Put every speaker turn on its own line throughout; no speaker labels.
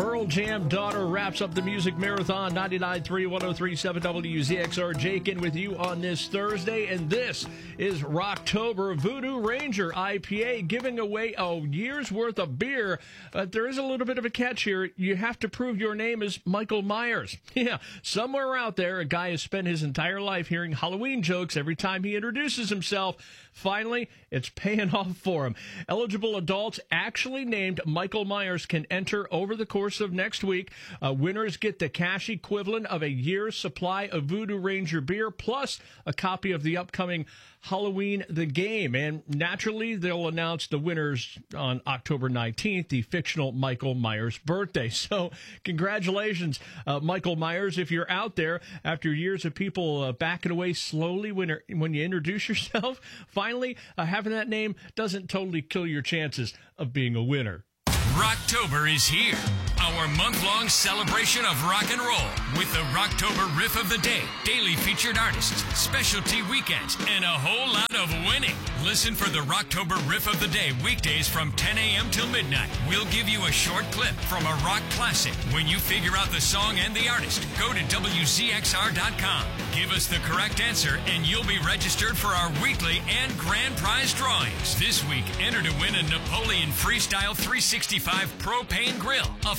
Pearl Jam Daughter wraps up the Music Marathon. 99.3, 103.7 WZXR. Jake in with you on this Thursday, and this is Rocktober. Voodoo Ranger IPA giving away a year's worth of beer. There is a little bit of a catch here. You have to prove your name is Michael Myers. Yeah, somewhere out there, a guy has spent his entire life hearing Halloween jokes every time he introduces himself. Finally, it's paying off for him. Eligible adults actually named Michael Myers can enter over the course of next week. Winners get the cash equivalent of a year's supply of Voodoo Ranger beer, plus a copy of the upcoming Halloween the Game. And naturally, they'll announce the winners on October 19th, the fictional Michael Myers' birthday. So congratulations, Michael Myers. If you're out there after years of people backing away slowly when you introduce yourself, finally, having that name doesn't totally kill your chances of being a winner.
Rocktober is here, our month-long celebration of rock and roll with the Rocktober Riff of the Day, daily featured artists, specialty weekends, and a whole lot of winning. Listen for the Rocktober Riff of the Day weekdays from 10 a.m. till midnight. We'll give you a short clip from a rock classic. When you figure out the song and the artist, go to WZXR.com. Give us the correct answer, and you'll be registered for our weekly and grand prize drawings. This week, enter to win a Napoleon Freestyle 365 propane grill, a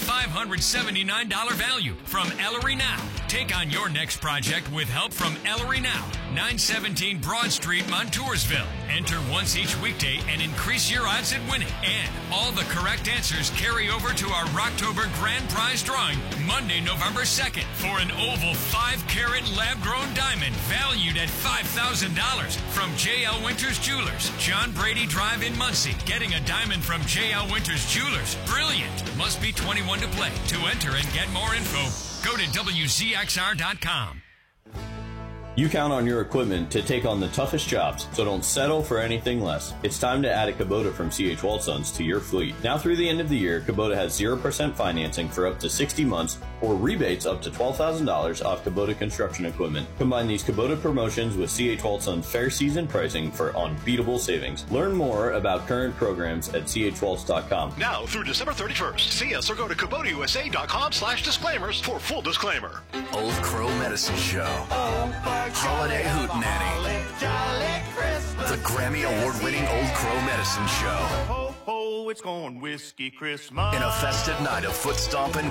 $579 value from Ellery Now. Take on your next project with help from Ellery Now, 917 Broad Street, Montoursville. Enter once each weekday and increase your odds at winning. And all the correct answers carry over to our Rocktober Grand Prize drawing Monday, November 2nd for an oval 5-carat lab-grown diamond valued at $5,000 from J.L. Winters Jewelers, John Brady Drive in Muncie. Getting a diamond from J.L. Winters Jewelers, brilliant. Must be 21 to play. To enter and get more info, go to WZXR.com.
You count on your equipment to take on the toughest jobs, so don't settle for anything less. It's time to add a Kubota from C.H. Waldsons to your fleet. Now through the end of the year, Kubota has 0% financing for up to 60 months or rebates up to $12,000 off Kubota construction equipment. Combine these Kubota promotions with C.H. Waldsons fair season pricing for unbeatable savings. Learn more about current programs at chwaltz.com.
Now through December 31st, see us or go to KubotaUSA.com/disclaimers for full disclaimer.
Old Crow Medicine Show. Holiday Hootenanny. The Grammy Award-winning Old Crow Medicine Show.
Ho, ho, it's going whiskey Christmas.
In a festive night of foot stomping,